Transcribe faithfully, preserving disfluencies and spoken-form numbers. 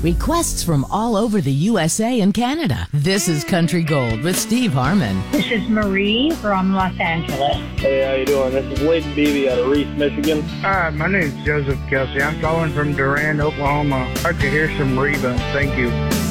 Requests from all over the U S A and Canada. This is Country Gold with Steve Harmon. This is Marie from Los Angeles. Hey, how you doing? This is Layton Beebe out of Reese, Michigan. Hi, my name is Joseph Kelsey. I'm calling from Durand, Oklahoma. I'd like to hear some Reba. Thank you.